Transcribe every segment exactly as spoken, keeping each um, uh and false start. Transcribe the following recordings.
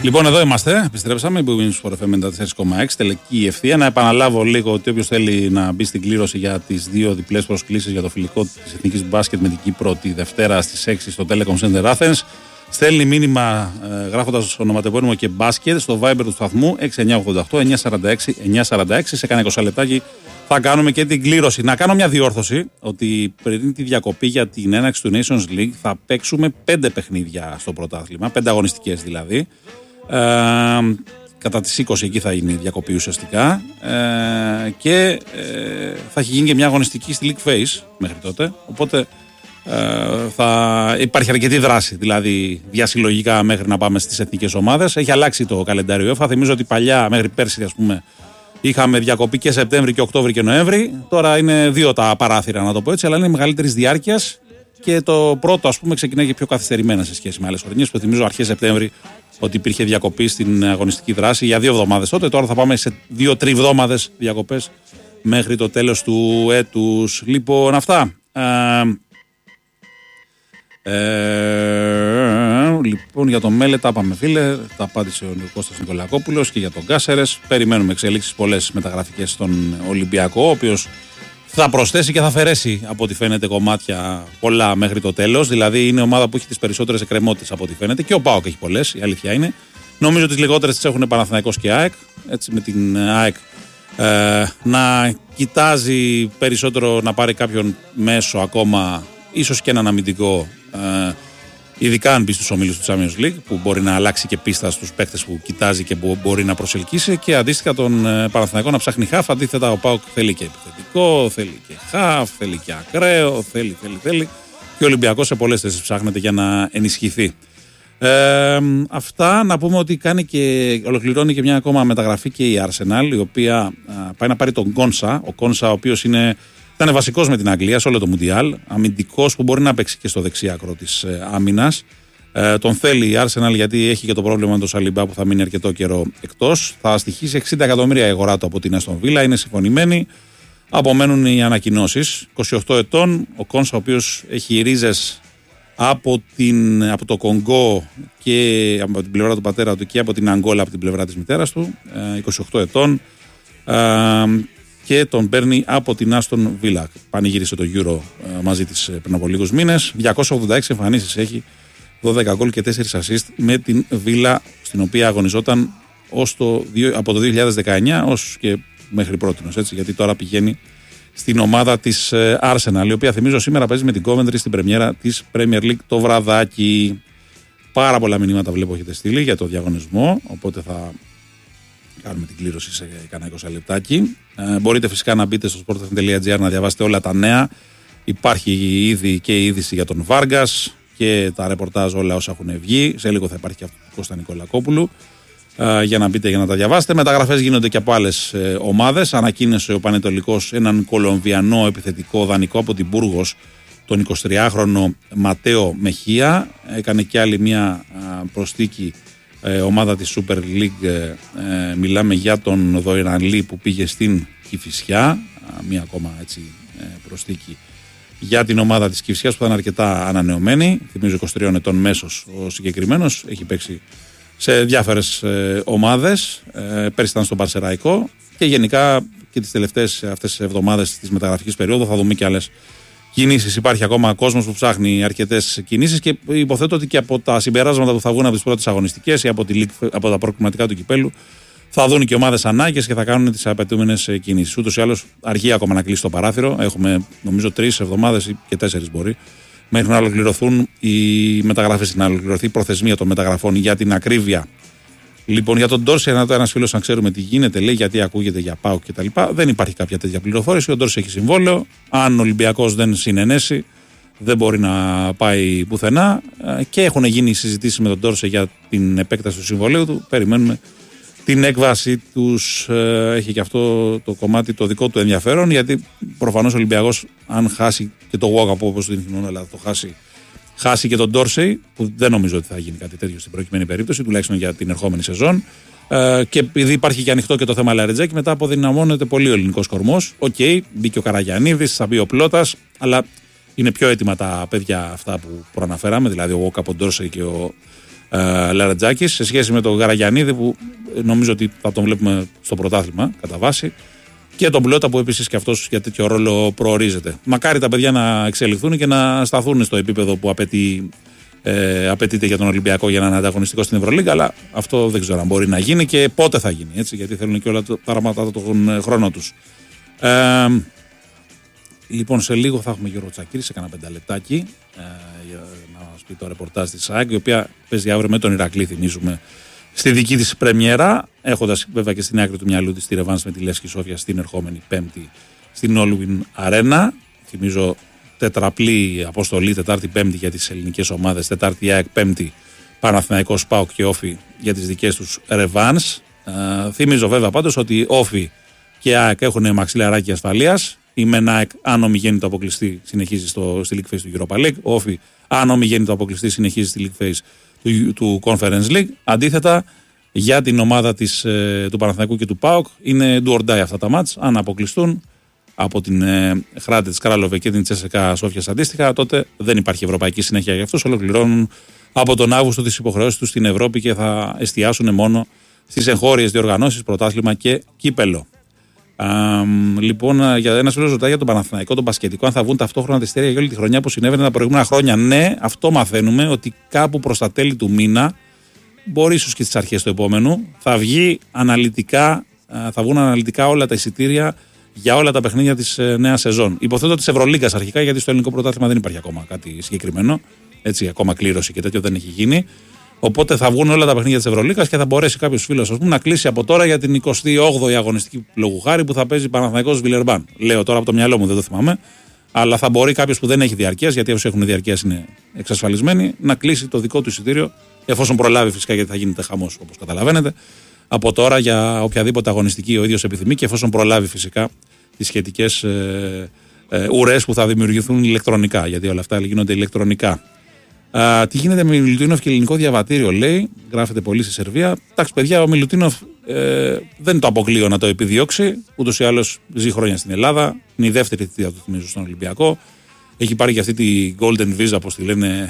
Λοιπόν, εδώ είμαστε. Επιστρέψαμε. Που στο εφ εμ ενενήντα τέσσερα κόμμα έξι. Τελική ευθεία. Να επαναλάβω λίγο ότι όποιος θέλει να μπει στην κλήρωση για τις δύο διπλές προσκλήσεις για το φιλικό της Εθνικής Μπάσκετ με την Κύπρο τη Δευτέρα στις έξι στο Telecom Center Athens, στέλνει μήνυμα ε, γράφοντας ονοματεπώνυμο και μπάσκετ στο Viber του σταθμού έξι εννιά ογδόντα οκτώ εννιά σαράντα έξι εννιά σαράντα έξι. Σε κάνα είκοσι λεπτάκι θα κάνουμε και την κλήρωση. Να κάνω μια διόρθωση ότι πριν τη διακοπή για την έναρξη του Nations League θα παίξουμε πέντε παιχνίδια στο πρωτάθλημα, πέντε αγωνιστικές δηλαδή. Ε, κατά τις είκοσι εκεί θα είναι η διακοπή ουσιαστικά ε, και ε, θα έχει γίνει και μια αγωνιστική στη League Phase μέχρι τότε, οπότε ε, θα υπάρχει αρκετή δράση δηλαδή διασυλλογικά μέχρι να πάμε στις εθνικές ομάδες. Έχει αλλάξει το καλεντάριο UEFA. Θυμίζω ότι παλιά μέχρι πέρσι ας πούμε είχαμε διακοπή και Σεπτέμβρη και Οκτώβρη και Νοέμβρη. Τώρα είναι δύο τα παράθυρα, να το πω έτσι, αλλά είναι μεγαλύτερης διάρκειας και το πρώτο ας πούμε ξεκινάει και πιο καθυστερημένα σε σχέση με άλλες χρονιές που θυμίζω αρχές Σεπτέμβρη ότι υπήρχε διακοπή στην αγωνιστική δράση για δύο εβδομάδες τότε. Τώρα θα πάμε σε δύο τριβδόμαδες διακοπές μέχρι το τέλος του έτους. Λοιπόν, αυτά. Ε, ε, λοιπόν, για το Μέλε τα είπαμε, φίλε. Τα απάντησε ο Κώστας Νικολακόπουλος και για τον Κάσερες. Περιμένουμε εξελίξεις πολλές μεταγραφικές στον Ολυμπιακό, ο οποίος θα προσθέσει και θα αφαιρέσει από ό,τι φαίνεται κομμάτια πολλά μέχρι το τέλος. Δηλαδή είναι ομάδα που έχει τις περισσότερες εκκρεμότητες από ό,τι φαίνεται. Και ο ΠΑΟΚ έχει πολλές, η αλήθεια είναι. Νομίζω τις λιγότερες τις έχουν Παναθηναϊκός και ΑΕΚ. Έτσι, με την ΑΕΚ ε, να κοιτάζει περισσότερο να πάρει κάποιον μέσο ακόμα, ίσως και έναν αμυντικό. Ε, Ειδικά αν μπει στους ομίλους του Champions League, που μπορεί να αλλάξει και πίστα στους παίκτες που κοιτάζει και που μπορεί να προσελκύσει. Και αντίστοιχα τον ε, Παναθηναϊκό να ψάχνει χαφ. Αντίθετα, ο ΠΑΟΚ θέλει και επιθετικό, θέλει και χαφ, θέλει και ακραίο, θέλει, θέλει, θέλει. Και ο Ολυμπιακός σε πολλές θέσεις ψάχνεται για να ενισχυθεί. Ε, αυτά να πούμε ότι κάνει και ολοκληρώνει και μια ακόμα μεταγραφή και η Arsenal, η οποία α, πάει να πάρει τον Κόνσα. Ο Κόνσα, ο οποίος είναι. Ήταν βασικός με την Αγγλία σε όλο το Μουντιάλ. Αμυντικός που μπορεί να παίξει και στο δεξί άκρο της ε, άμυνας. Ε, τον θέλει η Arsenal γιατί έχει και το πρόβλημα με τον Σαλιμπά που θα μείνει αρκετό καιρό εκτός. Θα στοιχήσει εξήντα εκατομμύρια η αγορά του από την Αστον Βίλα. Είναι συμφωνημένοι. Απομένουν οι ανακοινώσεις. είκοσι οκτώ ετών. Ο Κόνσα, ο οποίος έχει ρίζες από, την, από το Κονγκό και από την πλευρά του πατέρα του και από την Αγγόλα από την πλευρά της μητέρας του. Ε, είκοσι οκτώ ετών. Ε, και τον παίρνει από την Άστον Βίλα. Πανηγύρισε το Euro ε, μαζί της ε, πριν από λίγους μήνες. διακόσιες ογδόντα έξι εμφανίσεις έχει, δώδεκα γκολ και τέσσερα assist με την Βίλα, στην οποία αγωνιζόταν ως το, από το δύο χιλιάδες δεκαεννιά ως και μέχρι πρότινος, έτσι, γιατί τώρα πηγαίνει στην ομάδα της ε, Arsenal, η οποία θυμίζω σήμερα παίζει με την Coventry στην πρεμιέρα της Premier League το βραδάκι. Πάρα πολλά μηνύματα βλέπω έχετε στείλει για το διαγωνισμό, οπότε θα κάνουμε την κλήρωση σε κανένα είκοσι λεπτάκι. Ε, μπορείτε φυσικά να μπείτε στο sport f m τελεία g r να διαβάσετε όλα τα νέα. Υπάρχει ήδη και η είδηση για τον Βάργκας και τα ρεπορτάζ όλα όσα έχουν βγει. Σε λίγο θα υπάρχει και αυτό του Κώστα Νικολακόπουλου. Ε, για να μπείτε και να τα διαβάσετε. Μεταγραφές γίνονται και από άλλες ε, ομάδες. Ανακοίνωσε ο Πανετολικός έναν Κολομβιανό επιθετικό δανεικό από την Μπούργος, τον εικοσιτριάχρονο Ματέο Μεχία. Έκανε και άλλη μια ε, προσθήκη. Ε, ομάδα της Super League, ε, ε, μιλάμε για τον Δοϊρανλή που πήγε στην Κηφισιά, μία ακόμα έτσι ε, προσθήκη για την ομάδα της Κηφισιάς που θα είναι αρκετά ανανεωμένη. Θυμίζω είκοσι τριών ετών μέσος ο συγκεκριμένος, έχει παίξει σε διάφορες ε, ομάδες, ε, πέρυσι ήταν στον Παρσεραϊκό και γενικά και τις τελευταίες αυτές τις εβδομάδες της μεταγραφικής περίοδου θα δούμε και άλλες κινήσεις. Υπάρχει ακόμα κόσμος που ψάχνει αρκετές κινήσεις και υποθέτω ότι και από τα συμπεράσματα που θα βγουν από τις πρώτες αγωνιστικές ή από, τη, από τα προκριματικά του κυπέλου θα δουν και ομάδες ανάγκες και θα κάνουν τις απαιτούμενες κινήσεις. Ούτως ή άλλως αργεί ακόμα να κλείσει το παράθυρο. Έχουμε νομίζω τρεις εβδομάδες ή και τέσσερις μπορεί μέχρι να ολοκληρωθούν οι μεταγραφές, να ολοκληρωθεί η προθεσμία των μεταγραφών για την ακρίβεια. Λοιπόν, για τον Ντόρσε, ένα φίλο, αν ξέρουμε τι γίνεται, λέει γιατί ακούγεται για ΠΑΟΚ κτλ. Δεν υπάρχει κάποια τέτοια πληροφόρηση. Ο Ντόρσε έχει συμβόλαιο. Αν ο Ολυμπιακός δεν συνενέσει, δεν μπορεί να πάει πουθενά. Και έχουν γίνει συζητήσεις με τον Ντόρσε για την επέκταση του συμβολέου του. Περιμένουμε την έκβαση τους. Έχει και αυτό το κομμάτι το δικό του ενδιαφέρον, γιατί προφανώς ο Ολυμπιακός, αν χάσει και το Walk όπως την κοινωνία, αλλά το χάσει. Χάσει και τον Ντόρσεϊ, που δεν νομίζω ότι θα γίνει κάτι τέτοιο στην προκειμένη περίπτωση, τουλάχιστον για την ερχόμενη σεζόν. Ε, και επειδή υπάρχει και ανοιχτό και το θέμα Λαρετζάκη, μετά αποδυναμώνεται πολύ ο ελληνικός κορμός. Οκ, okay, μπήκε ο Καραγιαννίδης, θα μπει ο Πλώτας, αλλά είναι πιο έτοιμα τα παιδιά αυτά που προαναφέραμε, δηλαδή ο Walk, ο Ντόρσεϊ και ο ε, Λαρετζάκης, σε σχέση με τον Γαραγιαννίδη που νομίζω ότι θα τον βλέπουμε στο πρωτάθλημα κατά βάση, και τον Πλότα που επίσης και αυτός για τέτοιο ρόλο προορίζεται. Μακάρι τα παιδιά να εξελιχθούν και να σταθούν στο επίπεδο που απαιτεί, ε, απαιτείται για τον Ολυμπιακό για να είναι ανταγωνιστικό στην Ευρωλίγκα, αλλά αυτό δεν ξέρω αν μπορεί να γίνει και πότε θα γίνει, έτσι, γιατί θέλουν και όλα τα πράγματα τον χρόνο τους. Ε, λοιπόν, σε λίγο θα έχουμε Γιώργο Τσακίρη σε κανένα πενταλεπτάκι ε, για να μας πει το ρεπορτάζ της ΑΕΚ, η οποία παίζει αύριο με τον Ηρακλή, θυμίζουμε, στη δική της πρεμιέρα, έχοντας βέβαια και στην άκρη του μυαλού της τη ρεβάνς με τη Λέσχη Σόφια στην ερχόμενη Πέμπτη στην Όλουιν Αρένα. Θυμίζω τετραπλή αποστολή, Τετάρτη-Πέμπτη για τις ελληνικές ομάδες, Τετάρτη ΑΕΚ, Πέμπτη Παναθηναϊκός, ΠΑΟΚ και Όφι για τις δικές τους ρεβάνς. Ε, θυμίζω βέβαια πάντως ότι Όφι και ΑΕΚ έχουν μαξιλαράκι ασφαλείας. Η ΜΕΝ ΑΕΚ, αν ομιγέννητο αποκλειστή, συνεχίζει στο, στη League Phase του Europa League. Όφι, αν ομιγέννητο αποκλειστή, συνεχίζει στη League Phase του, του Conference League. Αντίθετα, για την ομάδα της, ε, του Παναθηναϊκού και του ΠΑΟΚ είναι do or die αυτά τα μάτς. Αν αποκλειστούν από την ε, Χράτε της Κράλοβε και την Τσέσσεκα Σόφιας αντίστοιχα, τότε δεν υπάρχει ευρωπαϊκή συνέχεια για αυτούς. Ολοκληρώνουν από τον Αύγουστο τις υποχρεώσεις τους στην Ευρώπη και θα εστιάσουν μόνο στις εγχώριες διοργανώσεις, πρωτάθλημα και κύπελο. Α, λοιπόν, για ένα φίλο ρωτάει για τον Παναθηναϊκό, τον μπασκετικό, αν θα βγουν ταυτόχρονα τα εισιτήρια για όλη τη χρονιά που συνέβαινε τα προηγούμενα χρόνια. Ναι, αυτό μαθαίνουμε, ότι κάπου προς τα τέλη του μήνα, μπορεί ίσως και στις αρχές του επόμενου, θα βγει αναλυτικά, θα βγουν αναλυτικά όλα τα εισιτήρια για όλα τα παιχνίδια της νέας σεζόν. Υποθέτω της Ευρωλίγκας αρχικά, γιατί στο ελληνικό πρωτάθλημα δεν υπάρχει ακόμα κάτι συγκεκριμένο. Έτσι, ακόμα κλήρωση και τέτοιο δεν έχει γίνει. Οπότε θα βγουν όλα τα παιχνίδια της Ευρωλίγκας και θα μπορέσει κάποιος φίλος να κλείσει από τώρα για την εικοστή όγδοη αγωνιστική λόγου χάρη που θα παίζει Παναθηναϊκός Βιλερμπάν. Λέω τώρα από το μυαλό μου, δεν το θυμάμαι. Αλλά θα μπορεί κάποιος που δεν έχει διαρκείας, γιατί όσοι έχουν διαρκείας είναι εξασφαλισμένοι, να κλείσει το δικό του εισιτήριο, εφόσον προλάβει φυσικά, γιατί θα γίνεται χαμός όπως καταλαβαίνετε, από τώρα για οποιαδήποτε αγωνιστική ο ίδιος επιθυμεί και εφόσον προλάβει φυσικά τις σχετικές ε, ε, ουρές που θα δημιουργηθούν ηλεκτρονικά, γιατί όλα αυτά γίνονται ηλεκτρονικά. Α, τι γίνεται με Μιλουτίνοφ και ελληνικό διαβατήριο, λέει, γράφεται πολύ στη Σερβία. Εντάξει, παιδιά, ο Μιλουτίνοφ ε, δεν το αποκλείω να το επιδιώξει. Ούτως ή άλλως ζει χρόνια στην Ελλάδα. Είναι η δεύτερη θητεία του, θυμίζω, στον Ολυμπιακό. Έχει πάρει και αυτή τη Golden Visa, όπως τη λένε,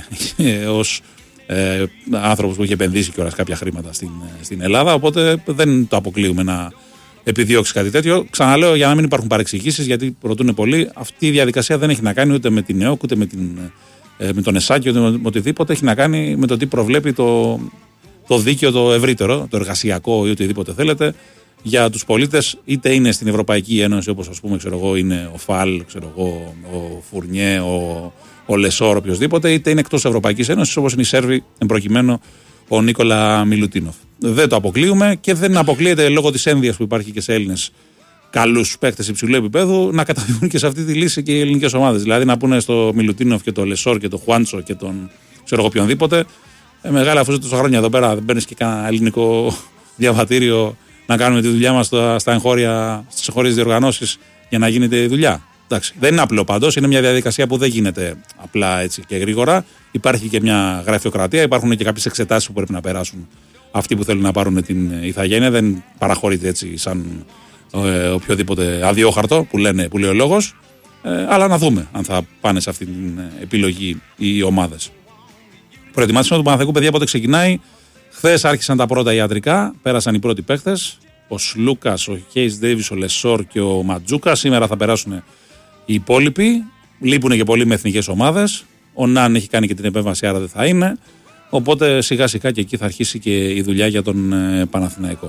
ως ε, άνθρωπος που έχει επενδύσει κιόλας κάποια χρήματα στην, στην Ελλάδα. Οπότε δεν το αποκλείουμε να επιδιώξει κάτι τέτοιο. Ξαναλέω, για να μην υπάρχουν παρεξηγήσεις, γιατί ρωτούν πολλοί, αυτή η διαδικασία δεν έχει να κάνει ούτε με την ΕΟΚ ούτε με την. με τον ΕΣΑΚ, με οτιδήποτε, έχει να κάνει με το τι προβλέπει το, το δίκαιο το ευρύτερο, το εργασιακό ή οτιδήποτε θέλετε, για τους πολίτες, είτε είναι στην Ευρωπαϊκή Ένωση, όπως ας πούμε, ξέρω εγώ, είναι ο Φαλ, ξέρω εγώ, ο Φουρνιέ, ο, ο Λεσόρ, οποιοδήποτε, είτε είναι εκτός Ευρωπαϊκής Ένωσης, όπως είναι οι Σέρβοι, εμπροκειμένου ο Νίκολα Μιλουτίνοφ. Δεν το αποκλείουμε και δεν αποκλείεται λόγω της ένδυας που υπάρχει και σε Έλληνες καλούς παίκτες υψηλού επίπεδου να καταφύγουν και σε αυτή τη λύση και οι ελληνικές ομάδες. Δηλαδή να πούνε στο Μιλουτίνοφ και το Λεσόρ και το Χουάντσο και τον ξέρω εγώ οποιονδήποτε, ε, μεγάλα, αφού τόσα χρόνια εδώ πέρα δεν παίρνει και κανένα ελληνικό διαβατήριο να κάνουμε τη δουλειά μας στα, στα εγχώρια, στις εγχώριες διοργανώσεις για να γίνεται η δουλειά. Εντάξει, δεν είναι απλό πάντως, είναι μια διαδικασία που δεν γίνεται απλά έτσι και γρήγορα. Υπάρχει και μια γραφειοκρατία, υπάρχουν και κάποιες εξετάσεις που πρέπει να περάσουν αυτοί που θέλουν να πάρουν την ηθαγένεια. Δεν παραχωρείται έτσι σαν Ε, οποιοδήποτε αδιόχαρτο που, λένε, που λέει ο λόγος, ε, αλλά να δούμε αν θα πάνε σε αυτή την επιλογή οι ομάδες. Προετοιμάσιο του Παναθηναϊκού, παιδιά, πότε ξεκινάει. Χθες άρχισαν τα πρώτα ιατρικά, πέρασαν οι πρώτοι παίχτες, ο Σλούκας, ο Χέις Ντέιβις, ο Λεσόρ και ο Ματζούκα. Σήμερα θα περάσουν οι υπόλοιποι. Λείπουν και πολλοί με εθνικές ομάδες. Ο Ναν έχει κάνει και την επέμβαση, άρα δεν θα είναι. Οπότε σιγά σιγά και εκεί θα αρχίσει και η δουλειά για τον ε, Παναθηναϊκό.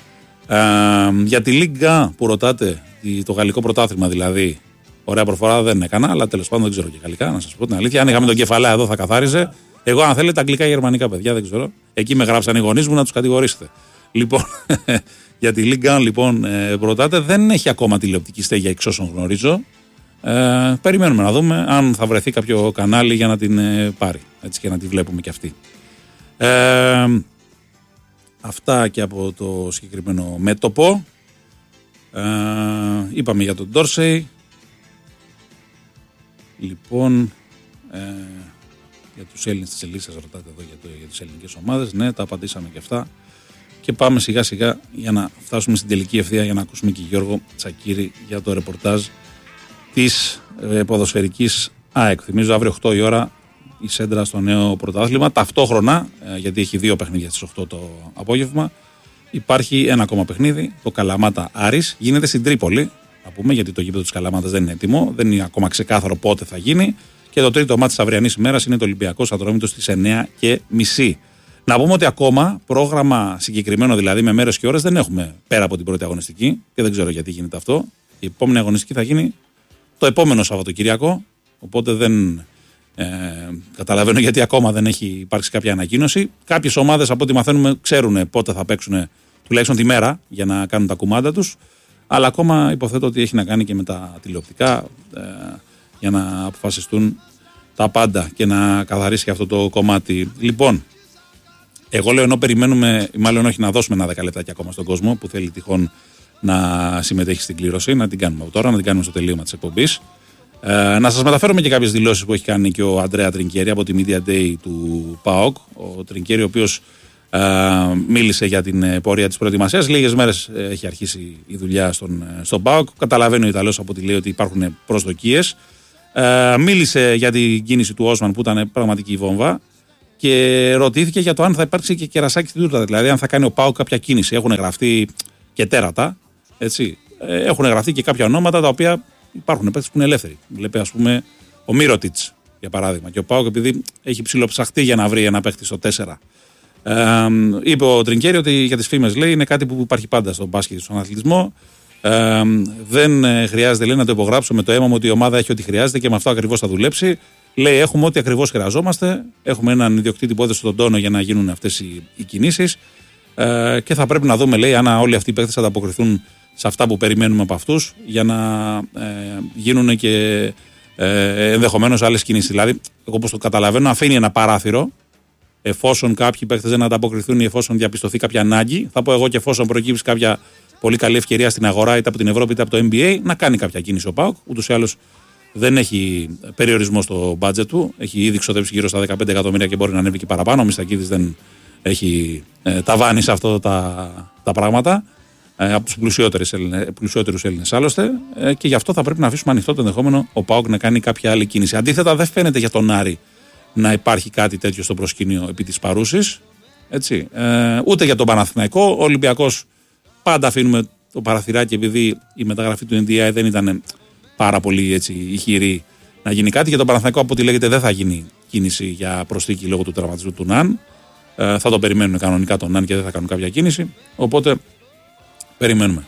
Ε, για τη Λίγκα που ρωτάτε, το γαλλικό πρωτάθλημα δηλαδή, ωραία προφορά δεν έκανα, αλλά τέλος πάντων δεν ξέρω και γαλλικά, να σας πω την αλήθεια. Αν είχαμε τον κεφαλαία εδώ θα καθάριζε. Εγώ, αν θέλετε, αγγλικά γερμανικά, παιδιά, δεν ξέρω. Εκεί με γράψαν οι γονείς μου να τους κατηγορήσετε. Λοιπόν, για τη Λίγκα, λοιπόν, ε, ρωτάτε, δεν έχει ακόμα τηλεοπτική στέγη εξ όσων γνωρίζω. Ε, περιμένουμε να δούμε αν θα βρεθεί κάποιο κανάλι για να την ε, πάρει, έτσι, και να τη βλέπουμε κι αυτή. Ε, Αυτά και από το συγκεκριμένο μέτωπο. Ε, είπαμε για τον Ντόρσεϊ. Λοιπόν, ε, για τους Έλληνες της Ελίσσας ρωτάτε εδώ για, το, για τις ελληνικές ομάδες. Ναι, τα απαντήσαμε και αυτά. Και πάμε σιγά σιγά για να φτάσουμε στην τελική ευθεία για να ακούσουμε και Γιώργο Τσακίρη για το ρεπορτάζ της ε, ποδοσφαιρικής ΑΕΚ. Θυμίζω αύριο οκτώ η ώρα η Σέντρα στο νέο πρωτάθλημα. Ταυτόχρονα, ε, γιατί έχει δύο παιχνίδια στις οκτώ το απόγευμα, υπάρχει ένα ακόμα παιχνίδι, το Καλαμάτα Άρης. Γίνεται στην Τρίπολη, να πούμε, γιατί το γήπεδο της Καλαμάτας δεν είναι έτοιμο, δεν είναι ακόμα ξεκάθαρο πότε θα γίνει. Και το τρίτο μάτι της αυριανής ημέρας είναι το Ολυμπιακός Ατρόμητος στις εννιά και μισή. Να πούμε ότι ακόμα πρόγραμμα συγκεκριμένο, δηλαδή με μέρες και ώρες, δεν έχουμε πέρα από την πρώτη αγωνιστική και δεν ξέρω γιατί γίνεται αυτό. Η επόμενη αγωνιστική θα γίνει το επόμενο Σαββατοκύριακο, οπότε δεν ε, καταλαβαίνω γιατί ακόμα δεν έχει υπάρξει κάποια ανακοίνωση. Κάποιες ομάδες, από ό,τι μαθαίνουμε, ξέρουν πότε θα παίξουν τουλάχιστον τη μέρα για να κάνουν τα κουμάντα τους, αλλά ακόμα υποθέτω ότι έχει να κάνει και με τα τηλεοπτικά ε, για να αποφασιστούν τα πάντα και να καθαρίσει και αυτό το κομμάτι. Λοιπόν, εγώ λέω, ενώ περιμένουμε, μάλλον όχι, να δώσουμε ένα δέκα λεπτάκι ακόμα στον κόσμο που θέλει τυχόν να συμμετέχει στην κλήρωση, να την κάνουμε από τώρα, να την κάνουμε στο τελείωμα της εκπομπής. Ε, να σας μεταφέρουμε και κάποιες δηλώσεις που έχει κάνει και ο Αντρέα Τρινκέρι από τη Media Day του ΠΑΟΚ. Ο Τρινκέρι, ο οποίος ε, μίλησε για την πορεία της προετοιμασίας. Λίγες μέρες έχει αρχίσει η δουλειά στον, στον ΠΑΟΚ. Καταλαβαίνει ο Ιταλός από ό,τι λέει ότι υπάρχουν προσδοκίες. Ε, μίλησε για την κίνηση του Όσμαν που ήταν πραγματική βόμβα. Και ρωτήθηκε για το αν θα υπάρξει και κερασάκι στην τούρτα. Δηλαδή, αν θα κάνει ο ΠΑΟΚ κάποια κίνηση. Έχουν γραφτεί και τέρατα. Έτσι. Έχουν γραφτεί και κάποια ονόματα τα οποία υπάρχουν παίκτες που είναι ελεύθεροι. Βλέπει, ας πούμε, ο Μύρωτιτς για παράδειγμα. Και ο ΠΑΟΚ, επειδή έχει ψηλοψαχτεί για να βρει ένα παίκτη στο τέσσερα. Ε, είπε ο Τρινκέρι ότι για τις φήμες, λέει, είναι κάτι που υπάρχει πάντα στον μπάσκετ, στον αθλητισμό. Ε, δεν χρειάζεται, λέει, να το υπογράψω με το αίμα μου ότι η ομάδα έχει ό,τι χρειάζεται και με αυτό ακριβώς θα δουλέψει. Λέει, έχουμε ό,τι ακριβώς χρειαζόμαστε. Έχουμε έναν ιδιοκτήτη που έδωσε τον τόνο για να γίνουν αυτές οι, οι κινήσεις. Ε, και θα πρέπει να δούμε, λέει, αν όλοι αυτοί οι παίκτες θα ανταποκριθούν σε αυτά που περιμένουμε από αυτούς για να ε, γίνουν και ε, ενδεχομένως άλλες κινήσεις. Δηλαδή, εγώ όπως το καταλαβαίνω, αφήνει ένα παράθυρο. Εφόσον κάποιοι παίκτες δεν ανταποκριθούν ή εφόσον διαπιστωθεί κάποια ανάγκη, θα πω εγώ και εφόσον προκύψει κάποια πολύ καλή ευκαιρία στην αγορά είτε από την Ευρώπη είτε από το N B A, να κάνει κάποια κίνηση ο ΠΑΟΚ. Ούτως ή άλλως δεν έχει περιορισμό στο budget του. Έχει ήδη ξοδέψει γύρω στα δεκαπέντε εκατομμύρια και μπορεί να ανέβει και παραπάνω. Ο Μιστακίδης δεν έχει ε, ταβάνει σε αυτά τα, τα πράγματα. Ε, από τους πλουσιότερους Έλληνες άλλωστε. Ε, και γι' αυτό θα πρέπει να αφήσουμε ανοιχτό το ενδεχόμενο ο ΠΑΟΚ να κάνει κάποια άλλη κίνηση. Αντίθετα, δεν φαίνεται για τον Άρη να υπάρχει κάτι τέτοιο στο προσκήνιο επί της παρούσης. Έτσι. Ε, ούτε για τον Παναθηναϊκό. Ο Ολυμπιακός πάντα αφήνουμε το παραθυράκι επειδή η μεταγραφή του N D I δεν ήταν πάρα πολύ έτσι, ηχηρή να γίνει κάτι. Για τον Παναθηναϊκό, από ό,τι λέγεται, δεν θα γίνει κίνηση για προσθήκη λόγω του τραυματισμού του Ναν. Ε, θα το περιμένουν κανονικά τον Ναν και δεν θα κάνουν κάποια κίνηση. Οπότε περιμένουμε.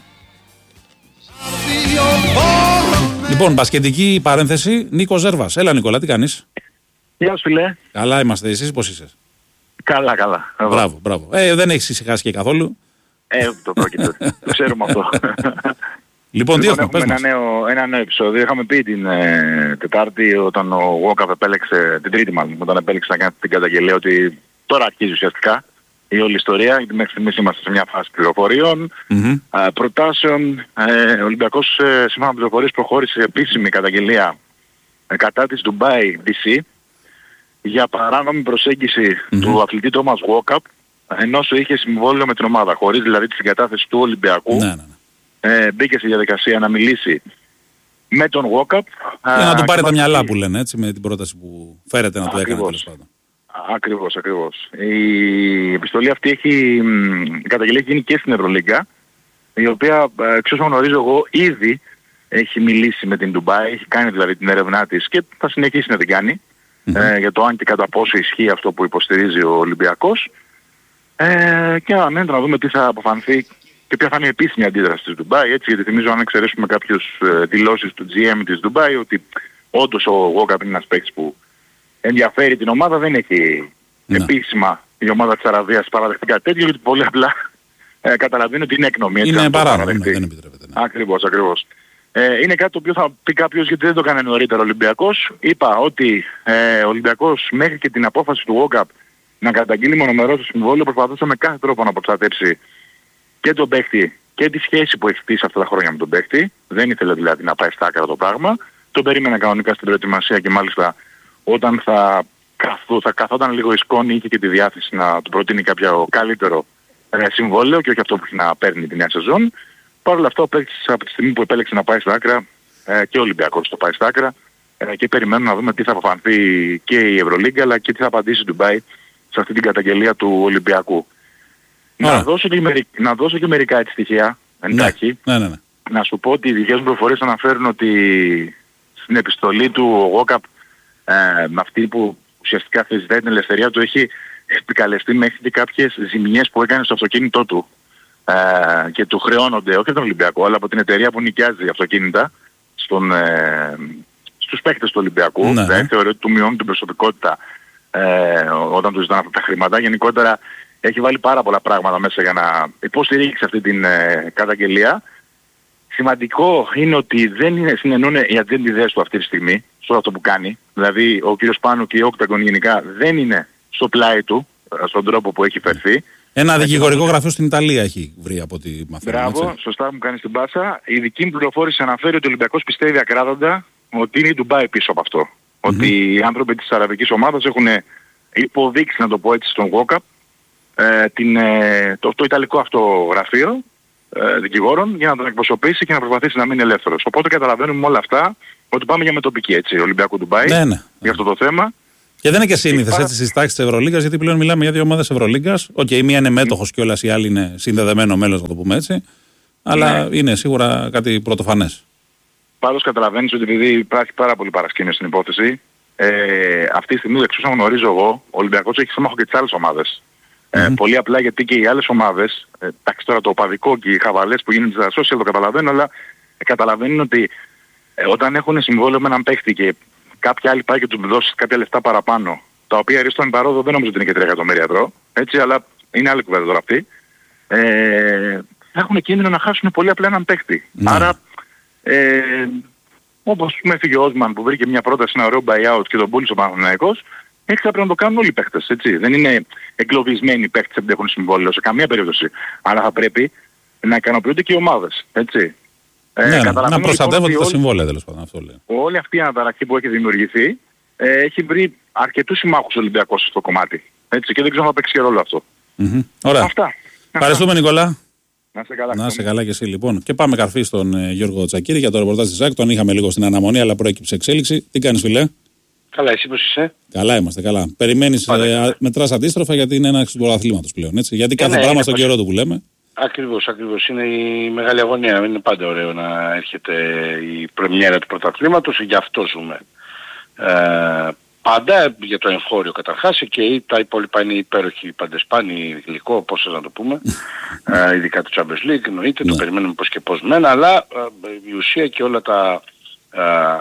Λοιπόν, μπασκετική παρένθεση. Νίκο Ζέρβας. Έλα, Νικόλα, τι κάνεις? Γεια σου, φίλε. Καλά είμαστε. Εσείς πώς είσαι? Καλά, καλά. Μπράβο, μπράβο. Ε, δεν έχεις ησυχάσει και καθόλου. Ε, το πρόκειται. Το ξέρουμε αυτό. Λοιπόν, τι λοιπόν, έχουμε, έχουμε ένα νέο, ένα νέο επεισόδιο. Είχαμε πει την ε, Τετάρτη όταν ο Walkup επέλεξε, την Τρίτη μάλλον, όταν επέλεξε να κάνει την καταγγελία ότι τώρα αρχίζει ουσιαστικά η όλη ιστορία, γιατί μέχρι στιγμής είμαστε σε μια φάση πληροφοριών, mm-hmm. ε, προτάσεων. Ε, ο Ολυμπιακός, ε, σύμφωνα με πληροφορίες, προχώρησε σε επίσημη καταγγελία ε, κατά της Dubai ντι σι για παράνομη προσέγγιση mm-hmm. του αθλητή Thomas Walkup, ενώ είχε συμβόλαιο με την ομάδα, χωρίς δηλαδή τη συγκατάθεση του Ολυμπιακού. Ναι, ναι, ναι. Ε, μπήκε στη διαδικασία να μιλήσει με τον Walkup. Για να του πάρει τα μυαλά που λένε, έτσι, με την πρόταση που φέρεται να του έκανε τέλος πάντων. Ακριβώς, ακριβώς. Η επιστολή αυτή έχει, η καταγγελία έχει γίνει και στην Ευρωλίγκα, η οποία, εξ όσων γνωρίζω εγώ, ήδη έχει μιλήσει με την Ντουμπάι, έχει κάνει δηλαδή την έρευνά της και θα συνεχίσει να την κάνει, mm-hmm. ε, για το αν και κατά πόσο ισχύει αυτό που υποστηρίζει ο Ολυμπιακός. Ε, και αναμένεται να δούμε τι θα αποφανθεί και ποια θα είναι η επίσημη αντίδραση της Ντουμπάι, έτσι, γιατί θυμίζω αν εξαιρέσουμε κάποιους ε, δηλώσεις του τζι εμ της Ντουμπάι ότι όντως ο Walkup είναι ένας παίκτης που ενδιαφέρει την ομάδα, δεν έχει ναι. επίσημα η ομάδα της Αραβίας παραδεχτεί κάτι τέτοιο, γιατί πολύ απλά ε, καταλαβαίνει ότι είναι έκνομη. Είναι παράνομο, ναι, δεν επιτρέπεται. Ναι. Ακριβώς, ακριβώς. Ε, είναι κάτι το οποίο θα πει κάποιος γιατί δεν το έκανε νωρίτερα ο Ολυμπιακός. Είπα ότι ε, ο Ολυμπιακός μέχρι και την απόφαση του Walkup να καταγγείλει μονομερό το συμβόλαιο προσπαθούσε με κάθε τρόπο να προστατέψει και τον παίκτη και τη σχέση που έχει χτίσει αυτά τα χρόνια με τον παίκτη. Δεν ήθελε δηλαδή να πάει στα άκρα το πράγμα. Τον περίμενε κανονικά στην προετοιμασία και μάλιστα όταν θα, καθού, θα καθόταν λίγο η σκόνη είχε και τη διάθεση να του προτείνει κάποιο καλύτερο ε, συμβόλαιο και όχι αυτό που έχει να παίρνει τη νέα σεζόν. Παρ' όλα αυτά ο παίκτης από τη στιγμή που επέλεξε να πάει στα άκρα ε, και ο Ολυμπιακός το πάει στα άκρα, ε, και περιμένουμε να δούμε τι θα αποφανθεί και η Ευρωλίγκα αλλά και τι θα απαντήσει η Ντουμπάι σε αυτή την καταγγελία του Ολυμπιακού. Να δώσω, και μερι... να δώσω και μερικά έτσι στοιχεία, εντάχει. Ναι, ναι, ναι. Να σου πω ότι οι δικές μου προφορές αναφέρουν ότι στην επιστολή του ο Γόκαπ ε, με αυτή που ουσιαστικά θεσπίζει την ελευθερία του έχει επικαλεστεί μέχρι και κάποιες ζημιές που έκανε στο αυτοκίνητό του ε, και του χρεώνονται όχι από τον Ολυμπιακό αλλά από την εταιρεία που νοικιάζει αυτοκίνητα στον, ε, στους παίκτες του Ολυμπιακού. Ναι. Δηλαδή θεωρεί ότι του μειώνουν την προσωπικότητα ε, όταν του ζητάνε αυτά τα χρήματα. Γενικότερα έχει βάλει πάρα πολλά πράγματα μέσα για να υποστηρίξει αυτή την ε, καταγγελία. Σημαντικό είναι ότι δεν είναι, συνεννούν οι ατζέντιδες του αυτή τη στιγμή σε αυτό που κάνει. Δηλαδή ο κύριος Πάνου και η Octagon γενικά δεν είναι στο πλάι του, στον τρόπο που έχει φερθεί. Ένα δικηγορικό γραφείο στην Ιταλία έχει βρει από ό,τι μαθαίνω. Μπράβο, έτσι. Σωστά μου κάνεις την πάσα. Η δική μου πληροφόρηση αναφέρει ότι ο Ολυμπιακός πιστεύει ακράδαντα ότι είναι η Ντουμπάι πίσω από αυτό. Mm-hmm. Ότι οι άνθρωποι της αραβικής ομάδας έχουν υποδείξει, να το πω έτσι, στον Γόκαπ ε, την, ε, το, το ιταλικό αυτό γραφείο ε, δικηγόρων για να τον εκπροσωπήσει και να προσπαθήσει να μείνει ελεύθερος. Οπότε καταλαβαίνουμε όλα αυτά ότι πάμε για μετοπική έτσι, Ολυμπιακό Ντουμπάι ναι, ναι. για αυτό το θέμα. Και δεν είναι και σύνηθες έτσι στις τάξεις της Ευρωλίγκας, γιατί πλέον μιλάμε για δύο ομάδες Ευρωλίγκας. Οκ, okay, η μία είναι μέτοχος και όλας η άλλη είναι συνδεδεμένο μέλος, να το πούμε έτσι. Αλλά ναι. είναι σίγουρα κάτι πρωτοφανές. Πάντως καταλαβαίνεις ότι επειδή υπάρχει πάρα πολύ παρασκήνιο στην υπόθεση, ε, αυτή τη στιγμή εξ όσων γνωρίζω εγώ, ο Ολυμπιακός έχει σύμμαχο και τις άλλες ομάδες. Mm-hmm. Ε, πολύ απλά γιατί και οι άλλες ομάδες, ε, εντάξει τώρα το οπαδικό και οι χαβαλές που γίνονται στα social το καταλαβαίνουν, αλλά ε, καταλαβαίνουν ότι ε, όταν έχουν συμβόλαιο με έναν παίχτη και κάποια άλλη πάει και του δώσει κάποια λεφτά παραπάνω, τα οποία ρίστον παρόδο δεν νομίζω ότι είναι και τρία εκατομμύρια ευρώ, έτσι, αλλά είναι άλλη κουβέντα τώρα αυτή, ε, θα έχουν κίνδυνο να χάσουν πολύ απλά έναν παίχτη. Mm. Άρα, ε, όπως με έφυγε ο Όσμαν που βρήκε μια πρόταση, ένα ωραίο buyout και τον πούλησε ο Παναθηναϊκός, έτσι θα πρέπει να το κάνουν όλοι οι παίχτες, έτσι. Δεν είναι εγκλωβισμένοι οι παίχτες που έχουν συμβόλαιο σε καμία περίπτωση. Αλλά θα πρέπει να ικανοποιούνται και οι ομάδες, έτσι. Ε, ναι, να προστατεύονται λοιπόν τα συμβόλαια, τέλος πάντων, αυτό λέει. Όλη αυτή η αναταραχή που έχει δημιουργηθεί ε, έχει βρει αρκετούς συμμάχους Ολυμπιακός στο κομμάτι. Έτσι, και δεν ξέρω αν θα παίξει και ρόλο αυτό. Mm-hmm. Ωραία. Αυτά. Ευχαριστούμε, Νικόλα. Να σε καλά. Να σε καλά και εσύ λοιπόν. Και πάμε καρφί στον ε, Γιώργο Τσακίρη για το ρεπορτάζ της ΖΑΚ. Τον είχαμε λίγο στην αναμονή, αλλά προέκυψε εξέλιξη. Τι κάνεις, φιλέ? Καλά, εσύ πώς είσαι? Καλά είμαστε, καλά. Περιμένεις, ε, μετράς αντίστροφα γιατί είναι ένα του αθλήματος πλέον. Έτσι. Γιατί κάθε ε, ναι, πράγμα στον καιρό του που λέμε. Ακριβώς, ακριβώς. Είναι η μεγάλη αγωνία. Είναι πάντα ωραίο να έρχεται η πρεμιέρα του πρωταθλήματος. Γι' αυτό ζούμε. Ε, πάντα για το εγχώριο καταρχάς και τα υπόλοιπα είναι υπέροχοι παντεσπάνι, γλυκό, πώς θα να το πούμε. ε, ειδικά το Champions League, εννοείται, ναι. Το περιμένουμε πώς και πώς μένα, αλλά ε, η ουσία και όλα τα ε,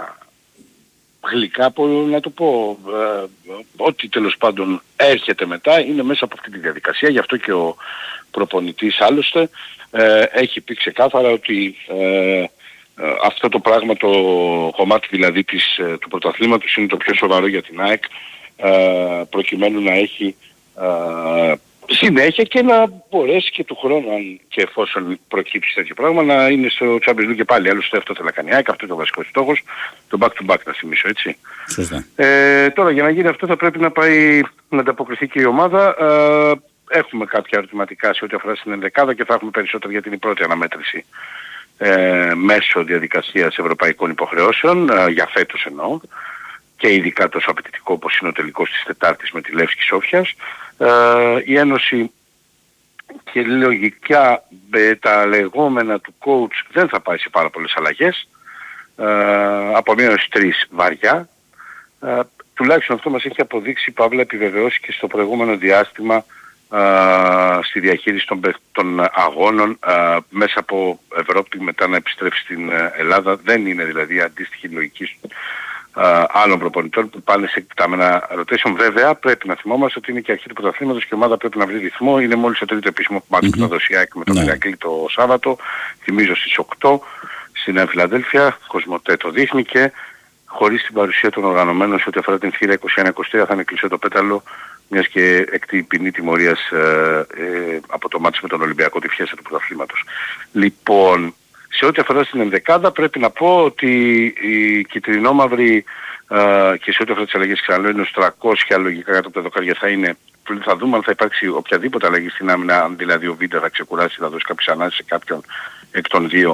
γλυκά, που, να το πω, ε, ό,τι τέλος πάντων έρχεται μετά είναι μέσα από αυτή τη διαδικασία. Γι' αυτό και ο προπονητής άλλωστε ε, έχει πει ξεκάθαρα ότι ε, ε, αυτό το πράγμα, το κομμάτι δηλαδή της, ε, του πρωταθλήματος είναι το πιο σοβαρό για την ΑΕΚ ε, προκειμένου να έχει ε, συνέχεια και να μπορέσει και του χρόνου, αν και εφόσον προκύψει τέτοιο πράγμα, να είναι στο Champions League και πάλι. Άλλωστε αυτό θέλει να κάνει η ΑΕΚ, αυτό είναι ο βασικός στόχος, το back to back να θυμίσω, έτσι. Σωστά. Ε, τώρα για να γίνει αυτό θα πρέπει να πάει να ανταποκριθεί και η ομάδα. Ε, έχουμε κάποια ερωτηματικά σε ό,τι αφορά στην ενδεκάδα και θα έχουμε περισσότερο γιατί είναι η πρώτη αναμέτρηση ε, μέσω διαδικασίας ευρωπαϊκών υποχρεώσεων, ε, για φέτος εννοώ, και ειδικά τόσο απαιτητικό όπως είναι ο τελικός της Τετάρτης με τη Λεύσκη Σόφιας. Ε, η Ένωση και λογικά με τα λεγόμενα του coach δεν θα πάει σε πάρα πολλές αλλαγές, ε, από μία έως τρεις βαριά. Ε, τουλάχιστον αυτό μας έχει αποδείξει, Παύλα, επιβεβαιώσει και στο προηγούμενο διάστημα Uh, στη διαχείριση των, των αγώνων uh, μέσα από Ευρώπη μετά να επιστρέψει στην uh, Ελλάδα. Δεν είναι δηλαδή αντίστοιχη λογική uh, άλλων προπονητών που πάνε σε εκτεταμένα rotation. Βέβαια πρέπει να θυμόμαστε ότι είναι και αρχή του πρωταθλήματος και η ομάδα πρέπει να βρει ρυθμό. Είναι μόλις το τρίτο επίσημο μάτι που θα δώσει η ΑΕΚ με τον Ηρακλή το Σάββατο. Θυμίζω στις οκτώ στην Νέα Φιλαδέλφια. Κοσμοτέ το δείχνει και χωρίς την παρουσία των οργανωμένων σε ό,τι αφορά την θύρα είκοσι ένα είκοσι τρία θα είναι κλειστό το πέταλο, μιας και εκτεί ποινή τιμωρίας ε, ε, από το μάτι με τον Ολυμπιακό τη φιέστα του πρωταθλήματος. Λοιπόν, σε ό,τι αφορά στην ενδεκάδα πρέπει να πω ότι η κυτρινόμαυρη ε, και σε ό,τι αφορά τις αλλαγές ξαναλέω είναι στους τριακόσια λογικά κάτω από τα δοκάρια θα είναι. Θα δούμε αν θα υπάρξει οποιαδήποτε αλλαγή στην άμυνα, αν δηλαδή ο Βίντα θα ξεκουράσει, θα δώσει κάποιες ανάσεις σε κάποιον εκ των δύο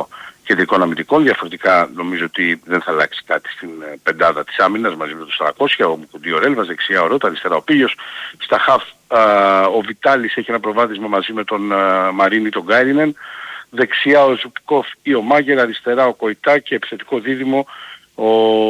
κεντρικών αμυντικών. Διαφορετικά νομίζω ότι δεν θα αλλάξει κάτι στην πεντάδα της άμυνας μαζί με τους τριακόσια. Ο Μουκουντή ο Ρέλβας, δεξιά ο Ρώτα, αριστερά ο Πίλιος. Στα χαφ ο Βιτάλης έχει ένα προβάδισμα μαζί με τον α, Μαρίνη τον Γκάιρινεν. Δεξιά ο Ζουπκόφ ή ο Μάγερ, αριστερά ο Κοϊτά και επιθετικό δίδυμο ο...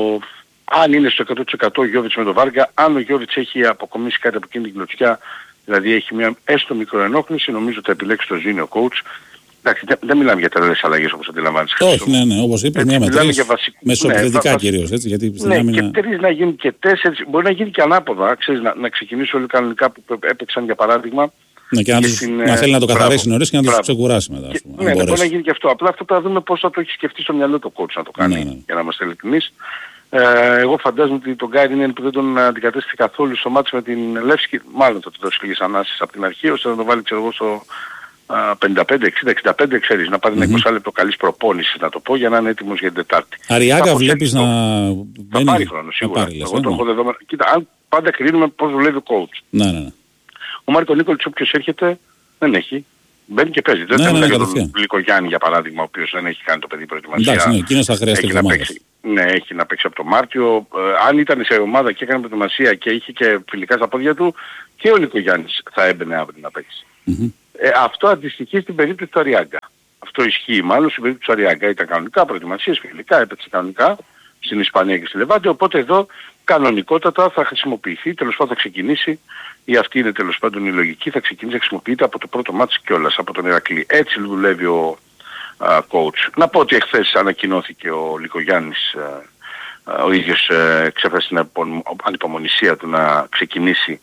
αν είναι στο εκατό τοις εκατό ο Γιώβιτς με τον Βάργα. Αν ο Γιώβιτς έχει αποκομίσει κάτι από εκείνη την κλωτσιά, δηλαδή έχει μια έστω μικροενόχληση, νομίζω ότι θα επιλέξει το Ζήνιο coach. Εντάξει, δεν, δεν μιλάμε για τεράστιες αλλαγές όπως αντιλαμβάνεις. Όχι, ναι, ναι, όπως είπες, μία με τρεις, βασικ... μεσοπαιδευτικά ναι, κυρίως, έτσι, γιατί στην ναι, άμυνα... και τρεις να γίνουν και τέσσερις, μπορεί να γίνει και ανάποδα, ξέρεις, να, να ξεκινήσει όλοι κανονικά που έπαιξαν για παράδειγμα. Ναι, και να, τους, στην, να θέλει να το καθαρίσει νωρίς και να τους μπράβο. ξεκουράσει μετά. Ας πούμε, ναι, ναι, μπορεί να γίνει και αυτό. Απλά αυτό θα δούμε πώς θα το έχει σκεφτεί στο μυαλό το coach να το κάνει, ναι, ναι. για να είμαστε ειλικρινείς. Ε, εγώ φαντάζομαι ότι τον Γκάιρινεν που δεν τον αντικατέστησε καθόλου στο μάτσο με την Λεύσκη, μάλλον θα του δώσει λίγες ανάσεις από την αρχή, ώστε να το βάλει ξέρω εγώ στο πενήντα πέντε εξήντα εξήντα πέντε, ξέρεις, να πάρει mm-hmm. ένα είκοσι λεπτό καλής προπόνησης να το πω για να είναι έτοιμος για την Τετάρτη. Αριάκα βλέπεις να... Θα πάρει χρόνο σίγουρα. Πάρει, εγώ το έχω δεδομένο. Κοίτα, αν πάντα κρίνουμε πώς δουλεύει ο coach. Ναι, ναι, ναι. Ο Μάρκο Νίκολιτς όποιος έρχεται δεν έχει. Μπαίνει και παίζει. Δεν ναι, θα μιλάει ναι, για τον Λικογιάννη για παράδειγμα, ο οποίος δεν έχει κάνει το παιδί προετοιμασία. Εντάξει, ναι, εκείνος θα χρειαστεί έχει να παίξει. Ναι, έχει να παίξει από το Μάρτιο. Ε, αν ήταν σε ομάδα και έκανε προετοιμασία και είχε και φιλικά στα πόδια του, και ο Λικογιάννης θα έμπαινε αύριο να παίξει. Mm-hmm. Ε, αυτό αντιστοιχεί στην περίπτωση του Αριάγκα. Αυτό ισχύει μάλλον στην περίπτωση του Αριάγκα. Ήταν κανονικά προετοιμασίες, φιλικά, έπαιξε κανονικά στην Ισπανία και στη Λεβάντη. Οπότε εδώ κανονικότατα θα χρησιμοποιηθεί, τέλος πάντων θα ξεκινήσει, ή αυτή είναι τέλος πάντων η λογική, θα ξεκινήσει να χρησιμοποιείται από το πρώτο μάτς κιόλας, από τον Ηρακλή. Έτσι δουλεύει ο α, coach. Να πω ότι εχθές ανακοινώθηκε ο Λικογιάννης, α, α, ο ίδιος εξέφρασε την ανυπομονησία του να ξεκινήσει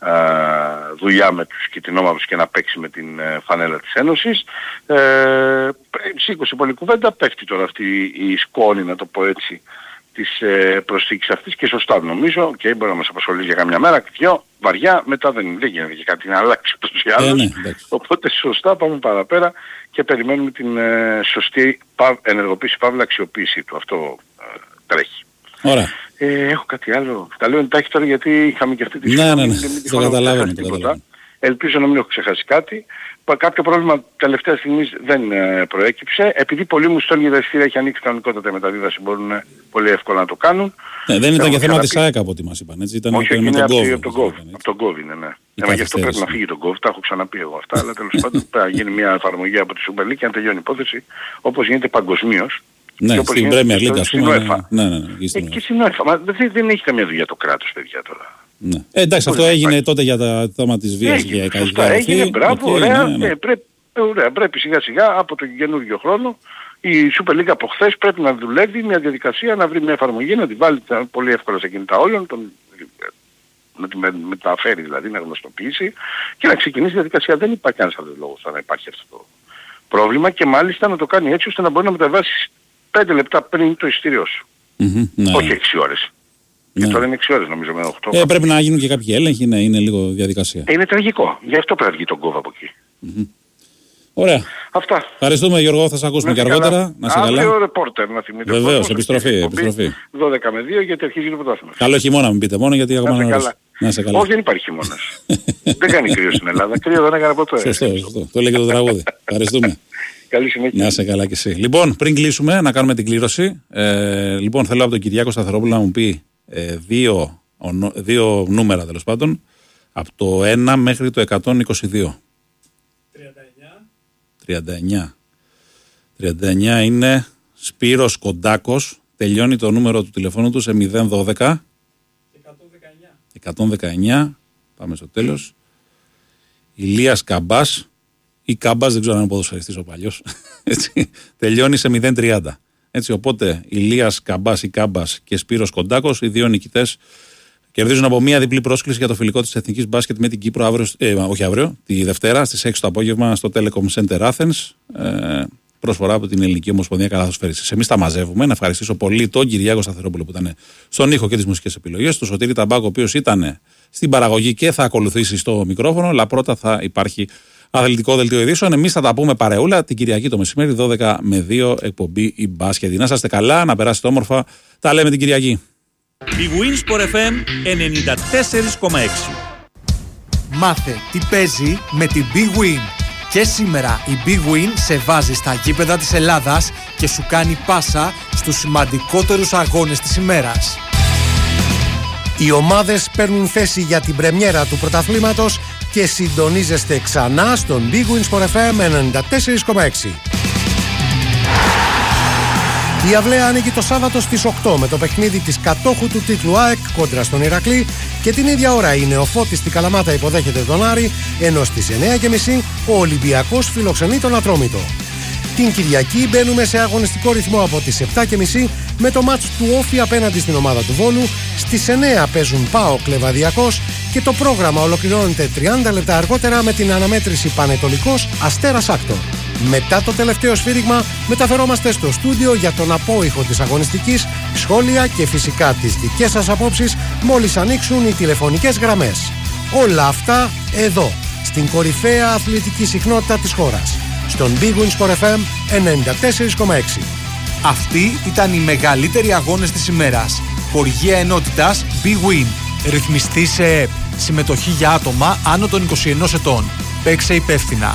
Uh, δουλειά με τους κιτρινόμαυρους και να παίξει με την uh, φανέλα της Ένωσης. Uh, σήκωσε πολύ κουβέντα, πέφτει τώρα αυτή η σκόνη, να το πω έτσι, της uh, προσθήκης αυτής και σωστά νομίζω και okay, μπορεί να μας απασχολήσει για καμιά μέρα, δυο, βαριά, μετά δεν, δεν γίνεται και κάτι να αλλάξει ούτως ή άλλως. Ε, ναι, οπότε σωστά πάμε παραπέρα και περιμένουμε την uh, σωστή πα, ενεργοποίηση, παύλα αξιοποίηση του. Αυτό uh, τρέχει. Ωραία. Ε, έχω κάτι άλλο. Τα λέω εντάχει τώρα γιατί είχαμε και αυτή τη στιγμή. Ναι, ναι, ναι. Το καταλαβαίνω, το καταλαβαίνω. Ελπίζω να μην έχω ξεχάσει κάτι. Κάποιο πρόβλημα τελευταία στιγμή δεν ε, προέκυψε. Επειδή πολλοί μου στέλνουν για τα εισιτήρια, έχει ανοίξει κανονικότατα η μεταβίβαση, μπορούν ε, πολύ εύκολα να το κάνουν. Ναι, δεν ήταν και θέμα της ΑΕΚ από ό,τι μας είπαν. Έτσι, ήταν όχι, με τον Gov. Από τον Gov είναι, ναι. Ε, γι' αυτό πρέπει να φύγει τον Gov, τα έχω ξαναπεί εγώ αυτά, αλλά τέλος πάντων πρέπει να γίνει μια εφαρμογή από τη Super League και να τελειώνει η υπόθεση όπως γίνεται παγκοσμίως. Ναι, στην Premier League ας πούμε. Ναι, ναι, ναι, και στην UEFA. Μα δεν, δεν έχει καμία δουλειά το κράτος, παιδιά τώρα. Ναι. Ε, εντάξει, αυτό έγινε υπάρχει. τότε για το θέμα της βίας και για κάτι τέτοιο. Έγινε, μπράβο, ωραία, ναι, ναι. Ε, πρέπει, ωραία, πρέπει σιγά σιγά από τον καινούργιο χρόνο η Super League από χθες πρέπει να δουλεύει μια διαδικασία, να βρει μια εφαρμογή, να τη βάλει πολύ εύκολα σε κινητά όλων, τον, να τη μεταφέρει δηλαδή, να γνωστοποιήσει και να ξεκινήσει η διαδικασία. Δεν υπάρχει κανένας άλλος λόγος να υπάρχει αυτό το πρόβλημα και μάλιστα να το κάνει έτσι ώστε να μπορεί να μεταβάσει πέντε λεπτά πριν το εισιτήριό σου. Mm-hmm, ναι. Όχι έξι ώρες. Ναι. Και τώρα είναι έξι ώρες νομίζω με οκτώ. Ε, πρέπει να γίνουν και κάποιοι έλεγχοι, ναι, είναι λίγο διαδικασία. Ε, είναι τραγικό. Γι' αυτό πρέπει να βγει τον κόβα από εκεί. Mm-hmm. Ωραία. Αυτά. Ευχαριστούμε Γιώργο, θα σε ακούσουμε και αργότερα. Να σε καλά. Αύριο ρεπόρτερ να θυμείτε. Βεβαίως, επιστροφή, επιστροφή. δώδεκα με δύο γιατί αρχίζει το πρωτάθλημα. Καλό χειμώνα μην πείτε μόνο γιατί ακόμα να ρωτήσω. Να σε καλά. Όχι, δεν υπάρχει χειμώνας. Δεν κάνει κρύο στην Ελλάδα. Κρύο δεν έκανε ποτέ. Σωστό, σωστό. Το λέει και το τραγούδι. Ευχαριστούμε. Καλή συνέχεια. Να σε καλά κι εσύ. Λοιπόν, πριν κλείσουμε, να κάνουμε την κλήρωση. Ε, λοιπόν, θέλω από τον Κυριάκο Σταθερόπουλο να μου πει ε, δύο, ονο, δύο νούμερα τέλος πάντων. Από το ένα μέχρι το εκατόν είκοσι δύο. τριάντα εννιά. τριάντα εννιά. τριάντα εννιά είναι Σπύρος Κοντάκος. Τελειώνει το νούμερο του τηλεφώνου του σε μηδέν δώδεκα. εκατόν δεκαεννιά. εκατόν δεκαεννιά. Πάμε στο τέλος. Ηλίας Καμπάς. Ή Κάμπας, δεν ξέρω αν είναι ποδοσφαιριστής ο παλιός. Έτσι, τελειώνει σε μηδέν τριάντα. Έτσι, οπότε Ηλίας Καμπάς ή Κάμπας και Σπύρος Κοντάκος, οι δύο νικητές, κερδίζουν από μία διπλή πρόσκληση για το φιλικό της Εθνικής Μπάσκετ με την Κύπρο αύριο, ε, όχι αύριο, τη Δευτέρα στις έξι το απόγευμα στο Telecom Center Athens. Ε, προσφορά από την Ελληνική Ομοσπονδία Καλαθοσφαίρισης. Εμείς τα μαζεύουμε. Να ευχαριστήσω πολύ τον Κυριάκο Σταθερόπουλο που ήταν στον ήχο και τις μουσικές επιλογές, τον Σωτήρη Ταμπάκο, ο οποίος ήταν στην παραγωγή και θα ακολουθήσει στο μικρόφωνο, αλλά πρώτα θα υπάρχει αθλητικό δελτίο ειδήσεων. Εμείς θα τα πούμε παρεούλα την Κυριακή το μεσημέρι, δώδεκα με δύο, εκπομπή η μπάσκετ. Να είστε καλά, να περάσετε όμορφα. Τα λέμε την Κυριακή. Η Winsport εφ εμ ενενήντα τέσσερα κόμμα έξι. Μάθε τι παίζει με την Big Win. Και σήμερα η Big Win σε βάζει στα γήπεδα της Ελλάδας και σου κάνει πάσα στους σημαντικότερους αγώνες της ημέρας. Οι ομάδες παίρνουν θέση για την πρεμιέρα του πρωταθλήματος και συντονίζεστε ξανά στον Big Win Sport εφ εμ ενενήντα τέσσερα κόμμα έξι. Η Αυλαία ανοίγει το Σάββατο στις οκτώ με το παιχνίδι της κατόχου του τίτλου ΑΕΚ κόντρα στον Ηρακλή και την ίδια ώρα η Νεοφώτης στη Καλαμάτα υποδέχεται τον Άρη, ενώ στις εννιά και μισή ο Ολυμπιακός φιλοξενεί τον Ατρόμητο. Την Κυριακή μπαίνουμε σε αγωνιστικό ρυθμό από τις επτά και μισή με το μάτς του Όφη απέναντι στην ομάδα του Βόλου. Στις εννιά παίζουν ΠΑΟΚ Λεβαδιακός και το πρόγραμμα ολοκληρώνεται τριάντα λεπτά αργότερα με την αναμέτρηση Πανετολικός Αστέρας Άκτορ. Μετά το τελευταίο σφύριγμα μεταφερόμαστε στο στούντιο για τον απόϊχο της αγωνιστικής, σχόλια και φυσικά τις δικές σας απόψεις μόλις ανοίξουν οι τηλεφωνικές γραμμές. Όλα αυτά εδώ, στην κορυφαία αθλητική συχνότητα της χώρας, στον Big Win Sport εφ εμ ενενήντα τέσσερα κόμμα έξι. Αυτοί ήταν οι μεγαλύτεροι αγώνες της ημέρας. Χορηγία ενότητας Big Win. Ρυθμιστή σε ΕΕΠ. Συμμετοχή για άτομα άνω των είκοσι ενός ετών. Παίξε υπεύθυνα.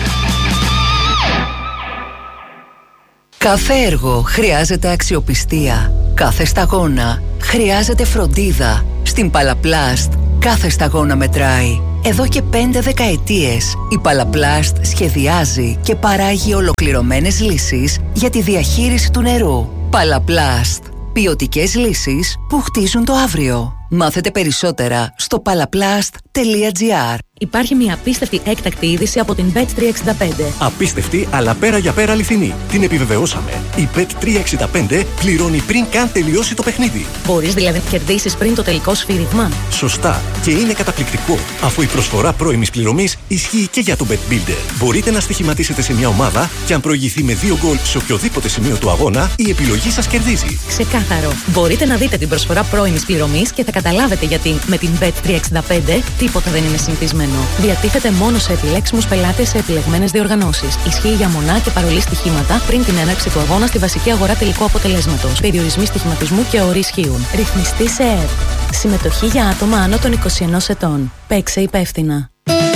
Κάθε έργο χρειάζεται αξιοπιστία. Κάθε σταγόνα χρειάζεται φροντίδα. Στην Παλαπλάστ κάθε σταγόνα μετράει. Εδώ και πέντε δεκαετίες η Παλαπλάστ σχεδιάζει και παράγει ολοκληρωμένες λύσεις για τη διαχείριση του νερού. Παλαπλάστ. Ποιοτικές λύσεις που χτίζουν το αύριο. Μάθετε περισσότερα στο παλαπλάστ τελεία τζι άρ. Υπάρχει μια απίστευτη έκτακτη είδηση από την μπετ τριακόσια εξήντα πέντε. Απίστευτη, αλλά πέρα για πέρα αληθινή. Την επιβεβαιώσαμε. Η μπετ τριακόσια εξήντα πέντε πληρώνει πριν καν τελειώσει το παιχνίδι. Μπορείς δηλαδή να κερδίσεις πριν το τελικό σφύριγμα. Σωστά. Και είναι καταπληκτικό, αφού η προσφορά πρώιμης πληρωμής ισχύει και για το Bet Builder. Μπορείτε να στοιχηματίσετε σε μια ομάδα και αν προηγηθεί με δύο γκολ σε οποιοδήποτε σημείο του αγώνα, η επιλογή σας κερδίζει. Ξεκάθαρο. Μπορείτε να δείτε την προσφορά πρώιμης πληρωμής και θα καταλάβετε γιατί με την μπετ τριακόσια εξήντα πέντε τίποτα δεν είναι συνηθισμένο. Διατίθεται μόνο σε επιλέξιμους πελάτες σε επιλεγμένες διοργανώσεις. Ισχύει για μονά και παρολί στοιχήματα πριν την έναρξη του αγώνα στη βασική αγορά τελικού αποτελέσματος. Περιορισμοί στοιχηματισμού και όροι ισχύουν. Ρυθμιστή σε ΕΕΠ. Συμμετοχή για άτομα άνω των είκοσι ενός ετών. Παίξε υπεύθυνα.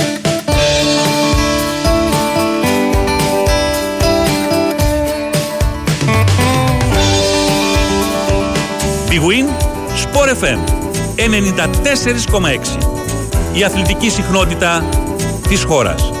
Big Win Sport εφ εμ ενενήντα τέσσερα κόμμα έξι. Η αθλητική συχνότητα της χώρας.